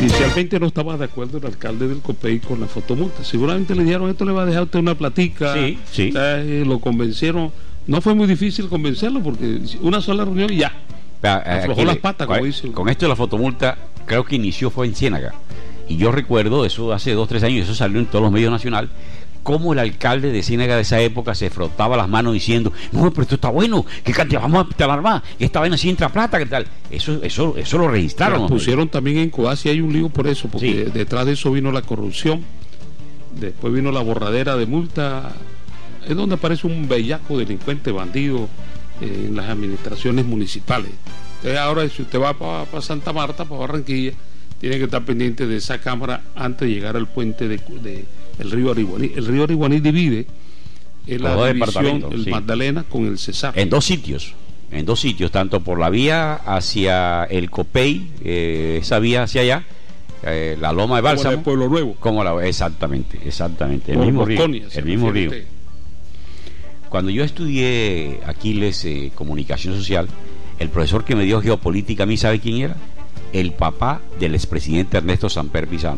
Inicialmente no estaba de acuerdo el alcalde del Copey con la fotomulta. Seguramente le dijeron, esto le va a dejar a usted una platica. Sí. Lo convencieron. No fue muy difícil convencerlo porque una sola reunión y ya. Aflojó las patas, como dice. Con esto de la fotomulta, creo que inició fue en Ciénaga. Y yo recuerdo, eso hace 2-3 años, eso salió en todos los medios nacionales, cómo el alcalde de Ciénaga de esa época se frotaba las manos diciendo, no, pero esto está bueno, que vamos a instalar más, que esta vaina sí entra plata, que tal. Eso lo registraron. Lo pusieron también en Coasi, hay un lío por eso, porque detrás de eso vino la corrupción, después vino la borradera de multa, es donde aparece un bellaco delincuente bandido en las administraciones municipales. Entonces ahora si usted va para Santa Marta, para Barranquilla, tiene que estar pendiente de esa cámara antes de llegar al puente de el río Ariguaní. El río Ariguaní divide la división, el Magdalena con el Cesar. En dos sitios, tanto por la vía hacia el Copey, esa vía hacia allá, la Loma de Bálsamo, como el Pueblo Nuevo, exactamente, el mismo río. Cuando yo estudié Aquiles comunicación social, el profesor que me dio geopolítica a mí, ¿sabe quién era? El papá del expresidente Ernesto Samper Pizano.